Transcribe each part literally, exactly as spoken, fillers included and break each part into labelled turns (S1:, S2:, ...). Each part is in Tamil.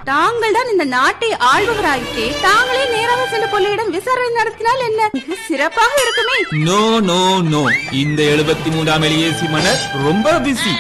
S1: தாங்கள் தான் இந்த நாட்டை ஆள்பவராயிற்றே, தாங்களே நேராக சென்ற புலியிடம் விசாரணை நடத்தினால் என்ன? மிக சிறப்பாக இருக்குமே.
S2: நோ நோ நோ, இந்த எழுபத்தி மூன்றாம் எலியேசி மன்னர் ரொம்ப பிஸி.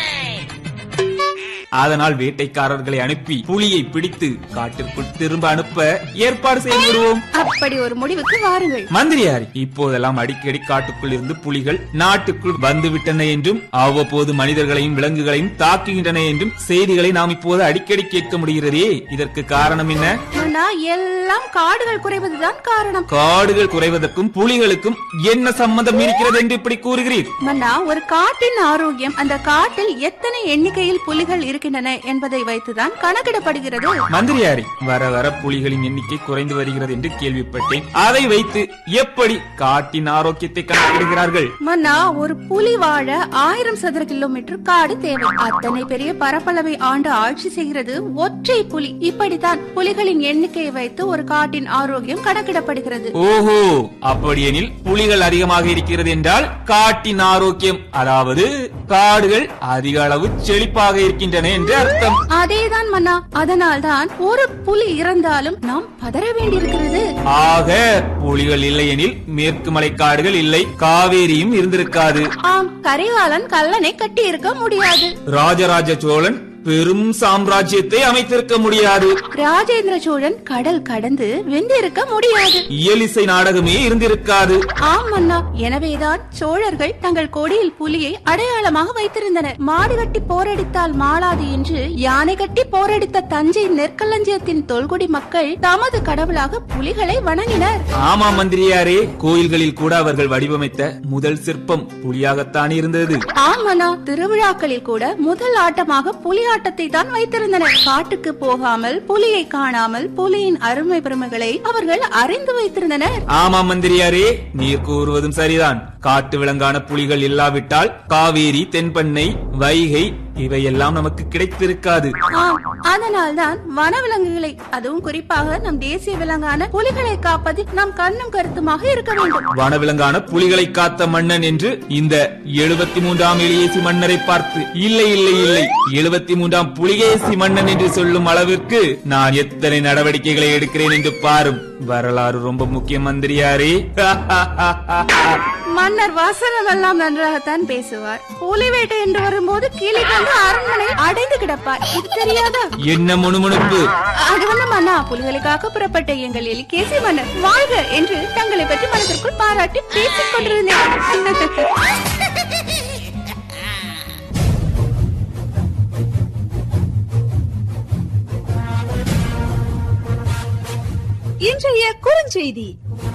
S2: அதனால் வேட்டைக்காரர்களை அனுப்பி புலியை பிடித்து காட்டிற்குள் திரும்ப அனுப்ப ஏற்பாடு செய்து விடுவோம்.
S1: அப்படி ஒரு முடிவுக்கு வாருங்கள்
S2: மந்திரியாரி. இப்போதெல்லாம் அடிக்கடி காட்டுக்குள் இருந்து புலிகள் நாட்டுக்குள் வந்துவிட்டன என்றும் அவ்வப்போது மனிதர்களையும் விலங்குகளையும் தாக்குகின்றன என்றும் செய்திகளை நாம் இப்போது அடிக்கடி கேட்க முடிகிறதே, இதற்கு காரணம் என்ன?
S1: எல்லாம் காடுகள் குறைவதுதான் காரணம்.
S2: காடுகள் குறைவதற்கும் புலிகளுக்கும் என்ன சம்பந்தம் இருக்கிறது என்று இப்படி கூறுகிறீர்?
S1: மன்னா, ஒரு காட்டின் ஆரோக்கியம் அந்த காட்டில் எத்தனை எண்ணிக்கையில் புலிகள் இருக்கின்றன என்பதை வைத்துதான் கணக்கிடப்படுகிறது.
S2: மந்திரியாரி, வர வர புலிகளின் எண்ணிக்கை குறைந்து வருகிறது என்று கேள்விப்பட்டேன். அதை வைத்து எப்படி காட்டின் ஆரோக்கியத்தை கணக்கிடுகிறார்கள்?
S1: மன்னா, ஒரு புலி வாழ ஆயிரம் சதுர கிலோமீட்டர் காடு தேவை. அத்தனை பெரிய பரப்பளவை ஆண்டு ஆட்சி செய்கிறது ஒற்றை புலி. இப்படித்தான் புலிகளின் எண்ணிக்கையை வைத்து ஒரு காட்டின் ஆரோக்கியம் கணக்கிடப்படுகிறது.
S2: ஓஹோ, அப்படியெனில் புலிகள் அதிகமாக இருக்கிறது என்றால் காட்டின் ஆரோக்கியம், அதாவது காடுகள் அதிக அளவு செழிப்பாக இருக்கின்றன என்று அர்த்தம்.
S1: அதேதான் மன்னா, அதனால்தான் ஒரு புலி இறந்தாலும் நாம் பதற வேண்டியிருக்கிறது.
S2: ஆக புலிகள் இல்லையெனில் மேற்கு மலை காடுகள் இல்லை, காவேரியும் இருந்திருக்காது.
S1: ஆம், கரிகாலன் கல்லனை கட்டி இருக்க முடியாது.
S2: ராஜராஜ சோழன் பெரும் சாம்ராஜ்யத்தை அமைத்திருக்க முடியாது.
S1: ராஜேந்திர சோழன் கடல் கடந்து வென்றிருக்க முடியாது.
S2: இயலிசை நாடகமே இருந்திருக்காது.
S1: ஆம் மன்னா, எனவேதான் சோழர்கள் தங்கள் கொடியில் புலியை அடையாளமாக வைத்திருந்தனர். மாடு கட்டி போரடித்தால் மாளாது என்று யானை கட்டி போரடித்த தஞ்சை நெற்களஞ்சியத்தின் தொல்குடி மக்கள் தமது கடவுளாக புலிகளை வணங்கினர்.
S2: ஆமா மந்திரியாரே, கோயில்களில் கூட அவர்கள் வடிவமைத்த முதல் சிற்பம் புலியாகத்தான் இருந்தது.
S1: ஆம் மன்னா, திருவிழாக்களில் கூட முதல் ஆட்டமாக புலி ஆட்டத்தை தான் வைத்திருந்தனர். காட்டுக்கு போகாமல் புலியை காணாமல் புலியின் அருமை பெருமைகளை அவர்கள் அறிந்து வைத்திருந்தனர்.
S2: ஆமா மந்திரியாரே, நீர் கூறுவதும் சரிதான். காட்டு விலங்கான புலிகள் இல்லாவிட்டால் காவேரி, தென்பண்ணை, வைகை இவையெல்லாம் நமக்கு கிடைத்திருக்காது.
S1: அதனால்தான் வனவிலங்குகளை, அதுவும் குறிப்பாக நம் தேசிய விலங்கான புலிகளை காப்பதில் நாம் கண்ணும் கருத்துமாக இருக்க வேண்டும்.
S2: வனவிலங்கான புலிகளை காத்த மன்னன் என்று இந்த எழுபத்தி மூன்றாம் எலியேசி மன்னரை பார்த்து இல்லை இல்லை இல்லை எழுபத்தி மூன்றாம் புலிகேசி மன்னன் என்று சொல்லும் அளவிற்கு நான் எத்தனை நடவடிக்கைகளை எடுக்கிறேன் என்று பாரும். வரலாறு ரொம்ப முக்கியம் மந்திரியாரே.
S1: மன்னர் வசனம் எல்லாம் நன்றாகத்தான் பேசுவார். புலி வேட்டை என்று வரும்போது கீழே கொண்டு அரண்மனை அடைந்து கிடப்பார். இது தெரியாதா?
S2: என்ன முணுமுணுப்பு?
S1: அது வந்து மன்னா, புலிகளுக்காக புறப்பட்ட எங்கள் எலிகேசி மன்னர் வாழ்க என்று தங்களை பற்றி மனதிற்குள் பாராட்டி பேசிக் கொண்டிருந்தேன்.
S3: இன்றைய குறுஞ்செய்தி.